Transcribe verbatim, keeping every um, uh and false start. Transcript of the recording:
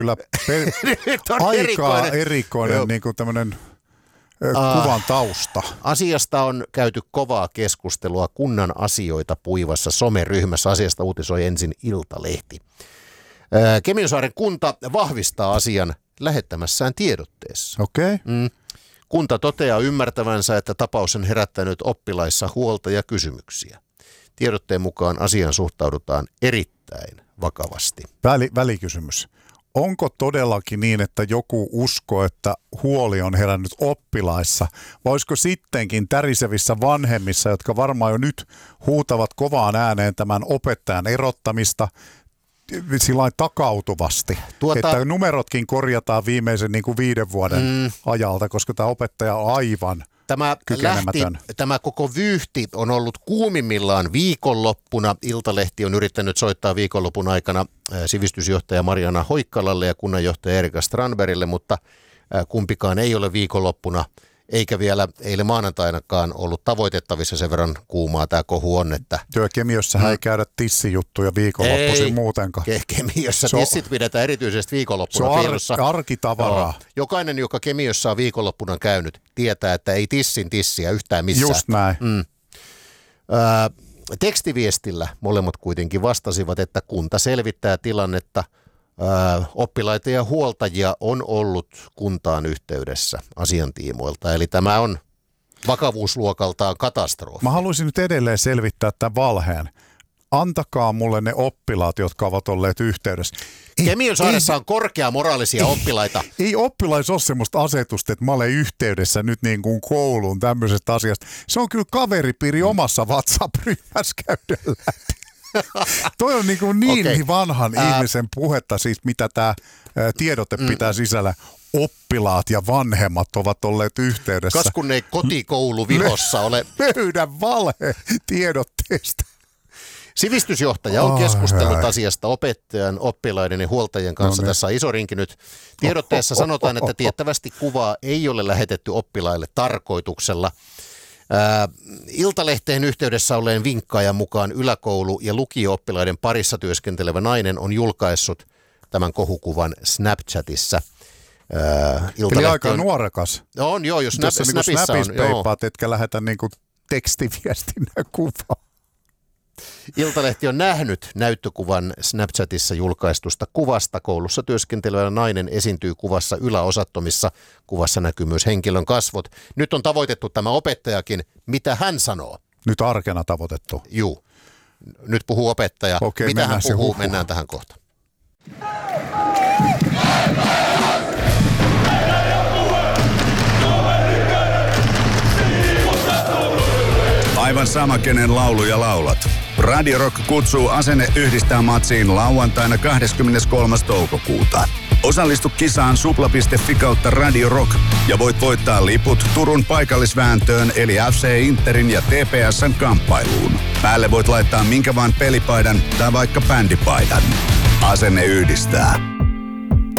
kyllä per... aika erikoinen, erikoinen niin kuin tämmöinen uh, kuvan tausta. Asiasta on käyty kovaa keskustelua kunnan asioita puivassa someryhmässä. Asiasta uutisoi ensin Iltalehti. Uh, Kemiönsaaren kunta vahvistaa asian lähettämässään tiedotteessa. Okei. Okay. Mm. Kunta toteaa ymmärtävänsä, että tapaus on herättänyt oppilaissa huolta ja kysymyksiä. Tiedotteen mukaan asiaan suhtaudutaan erittäin vakavasti. Väli, välikysymys. Onko todellakin niin, että joku uskoo, että huoli on herännyt oppilaissa? Voisiko sittenkin tärisevissä vanhemmissa, jotka varmaan jo nyt huutavat kovaan ääneen tämän opettajan erottamista, sillain takautuvasti, tuota, että numerotkin korjataan viimeisen niin kuin viiden vuoden mm, ajalta, koska tämä opettaja on aivan tämä kykenemätön. Lähti, tämä koko vyyhti on ollut kuumimmillaan viikonloppuna. Iltalehti on yrittänyt soittaa viikonlopun aikana sivistysjohtaja Mariana Hoikkalalle ja kunnanjohtaja Erika Strandbergille, mutta kumpikaan ei ole viikonloppuna eikä vielä eilen maanantainakaan ollut tavoitettavissa, sen verran kuumaa tämä kohu on, että... Työkemiössähän mm. ei käydä tissijuttuja viikonloppuisin ei, muutenkaan. Ke- Kemiössä se tissit on, pidetään erityisesti viikonloppuna se on piilossa. Ar- arkitavaraa. No, jokainen, joka Kemiössä on viikonloppuna käynyt, tietää, että ei tissin tissiä yhtään missään. Just näin. Mm. Ö, tekstiviestillä molemmat kuitenkin vastasivat, että kunta selvittää tilannetta. Ö, oppilaita ja huoltajia on ollut kuntaan yhteydessä asiantiimoilta, eli tämä on vakavuusluokaltaan katastrofi. Mä haluaisin nyt edelleen selvittää tämän valheen. Antakaa mulle ne oppilaat, jotka ovat olleet yhteydessä. Kemiönsaaressa on korkea moraalisia ei, oppilaita. Ei oppilaissa ole semmoista asetusta, että mä olen yhteydessä nyt niin kuin kouluun tämmöisestä asiasta. Se on kyllä kaveripiiri omassa WhatsApp-ryhmässä käydä läpi. Toi on niin, kuin niin okay. vanhan Ää... ihmisen puhetta, siis mitä tämä tiedote mm. pitää sisällä. Oppilaat ja vanhemmat ovat olleet yhteydessä. Kas kun ei kotikoulu vihossa ole. Löydä valhe tiedotteesta. Sivistysjohtaja on keskustellut oh, asiasta opettajan, oppilaiden ja huoltajien kanssa. No niin. Tässä on iso rinki nyt. Tiedotteessa sanotaan, että tiettävästi kuvaa ei ole lähetetty oppilaille tarkoituksella. Ää, Iltalehteen yhteydessä olleen vinkkaajan mukaan yläkoulu- ja lukio-oppilaiden parissa työskentelevä nainen on julkaissut tämän kohukuvan Snapchatissa. Ää, Eli aika on, nuorekas. On joo, jos snap, Snapissa niin snapissa peipaat, etkä lähetä niin kuin tekstiviestinä kuvaa. Iltalehti on nähnyt näyttökuvan Snapchatissa julkaistusta kuvasta. Koulussa työskentelevä nainen esiintyy kuvassa yläosattomissa. Kuvassa näkyy myös henkilön kasvot. Nyt on tavoitettu tämä opettajakin. Mitä hän sanoo? Nyt arkena tavoitettu. Juu. Nyt puhuu opettaja. Okei, mitä hän puhuu? Huhu. Mennään tähän kohtaan. Aivan sama, kenen lauluja laulat. Radio Rock kutsuu Asenne yhdistää matsiin lauantaina kahdeskymmeneskolmas toukokuuta. Osallistu kisaan supla piste fi kautta Radio Rock ja voit voittaa liput Turun paikallisvääntöön eli F C Interin ja T P S:n kamppailuun. Päälle voit laittaa minkä vaan pelipaidan tai vaikka bändipaidan. Asenne yhdistää.